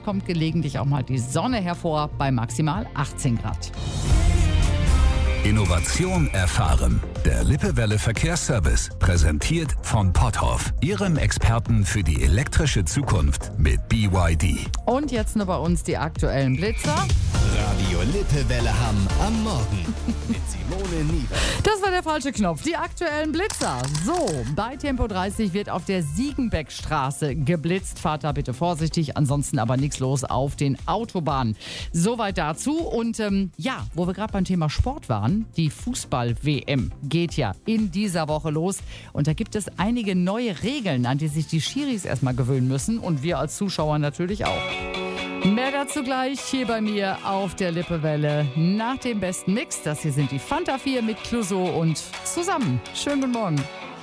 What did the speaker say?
kommt gelegentlich auch mal die Sonne hervor bei maximal 18 Grad. Innovation erfahren. Der Lippewelle Verkehrsservice, präsentiert von Potthoff, Ihrem Experten für die elektrische Zukunft mit BYD. Und jetzt nur bei uns die aktuellen Blitzer. Radio Lippewelle Hamm am Morgen mit Simone Nieder. Das war der falsche Knopf. Die aktuellen Blitzer. So, bei Tempo 30 wird auf der Siegenbeckstraße geblitzt. Fahrt da bitte vorsichtig, ansonsten aber nichts los auf den Autobahnen. Soweit dazu. Und wo wir gerade beim Thema Sport waren, die Fußball-WM geht ja in dieser Woche los. Und da gibt es einige neue Regeln, an die sich die Schiris erstmal gewöhnen müssen. Und wir als Zuschauer natürlich auch. Mehr dazu gleich hier bei mir auf der Lippewelle nach dem besten Mix. Das hier sind die Fanta 4 mit Clouseau und zusammen. Schönen guten Morgen.